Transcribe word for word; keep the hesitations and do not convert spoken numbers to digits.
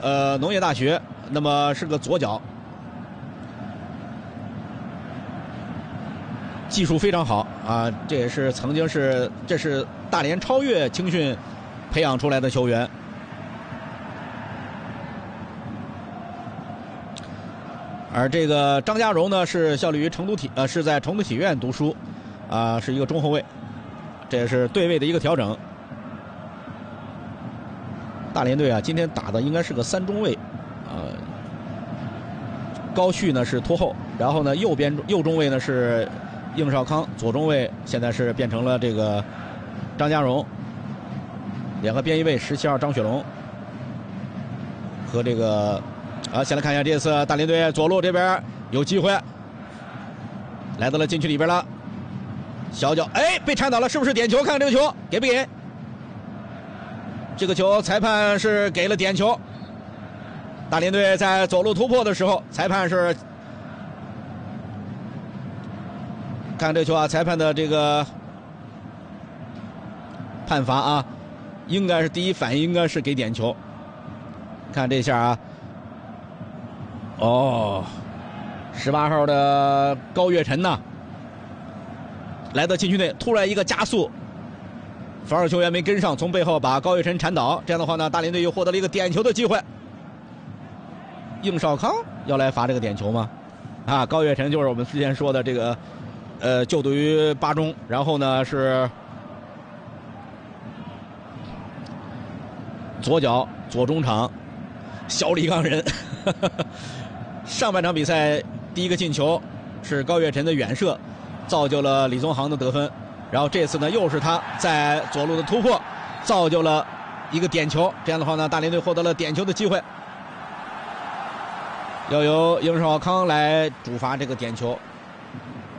呃农业大学，那么是个左脚，技术非常好啊，这也是曾经是这是大连超越青训培养出来的球员。而这个张家荣呢，是效力于成都体呃是在成都体院读书，啊、呃、是一个中后卫，这也是对位的一个调整。大连队啊，今天打的应该是个三中卫，呃，高旭呢是拖后，然后呢右边右中卫呢是应少康，左中卫现在是变成了这个张家荣，两个边翼卫十七号张雪龙和这个。啊，先来看一下这次大连队左路这边有机会，来到了禁区里边了，小脚哎被铲倒了，是不是点球？看看这个球给不给？这个球裁判是给了点球。大连队在左路突破的时候，裁判是看这球啊，裁判的这个判罚啊，应该是第一反应应该是给点球。看这下啊。哦，十八号的高跃晨呐，来到禁区内，突然一个加速，防守球员没跟上，从背后把高跃晨铲倒。这样的话呢，大连队又获得了一个点球的机会。应少康要来罚这个点球吗？啊，高跃晨就是我们之前说的这个，呃，就读于八中，然后呢是左脚左中场，小李刚人。上半场比赛第一个进球是高跃晨的远射，造就了李宗航的得分。然后这次呢，又是他在左路的突破，造就了一个点球。这样的话呢，大连队获得了点球的机会，要由应少康来主罚这个点球。